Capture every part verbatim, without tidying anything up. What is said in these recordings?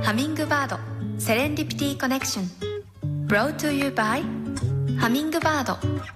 ハミングバードセレンディピティコネクション Brought to you by ハミングバード。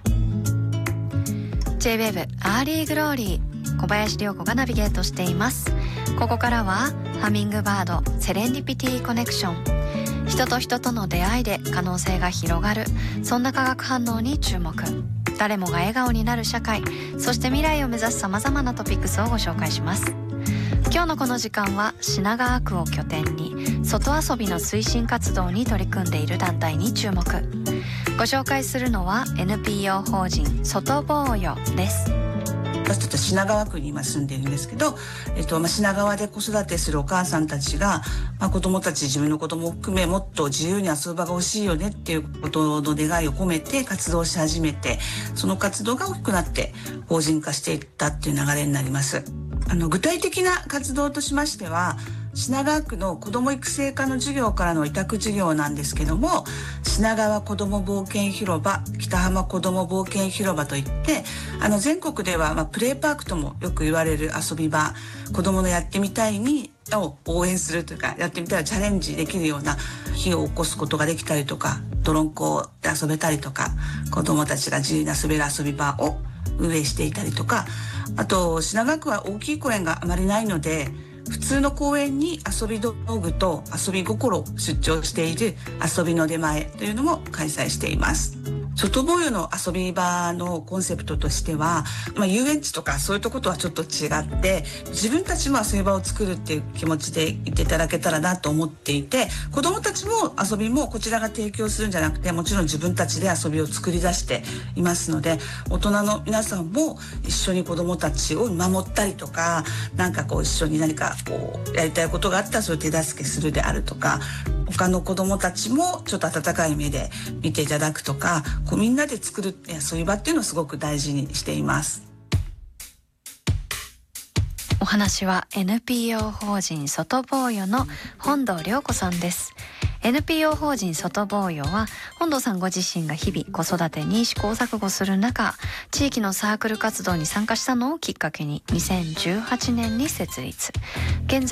J-ウェーブ アーリーグローリー、小林涼子がナビゲートしています。ここからはハミングバードセレンディピティコネクション、人と人との出会いで可能性が広がる、そんな化学反応に注目。誰もが笑顔になる社会、そして未来を目指すさまざまなトピックスをご紹介します。今日のこの時間は品川区を拠点に外遊びの推進活動に取り組んでいる団体に注目。ご紹介するのは エヌピーオー 法人外坊よです。 私たちは品川区に今住んでいるんですけど、えっとまあ、品川で子育てするお母さんたちが、まあ、子供たち、自分の子供を含めもっと自由に遊ぶ場が欲しいよねっていうことの願いを込めて活動し始めて、その活動が大きくなって法人化していったっていう流れになります。あの具体的な活動としましては、品川区の子ども育成課の授業からの委託授業なんですけども、品川子ども冒険広場、北浜子ども冒険広場といって、あの全国では、まあ、プレイパークともよく言われる遊び場、子どものやってみたいにを応援するというか、やってみたらチャレンジできるような火を起こすことができたりとか、泥んこで遊べたりとか、子どもたちが自由に遊べる遊び場を運営していたりとか、あと品川区は大きい公園があまりないので、普通の公園に遊び道具と遊び心を出張している遊びの出前というのも開催しています。外坊よの遊び場のコンセプトとしては、まあ、遊園地とかそういったことはちょっと違って、自分たちも遊び場を作るっていう気持ちで言っていただけたらなと思っていて、子どもたちも遊びもこちらが提供するんじゃなくて、もちろん自分たちで遊びを作り出していますので、大人の皆さんも一緒に子どもたちを見守ったりとか、なんかこう一緒に何かこうやりたいことがあったらそれを手助けするであるとか、他の子どもたちもちょっと温かい目で見ていただくとか、こうみんなで作る遊び場っていうのをすごく大事にしています。 お話は エヌピーオー 法人外坊よの本堂涼子さんです。 エヌピーオー 法人外坊よは本堂さんご自身が日々子育てに試行錯誤する中、地域のサークル活動に参加したのをきっかけににせんじゅうはちねんに設立。現在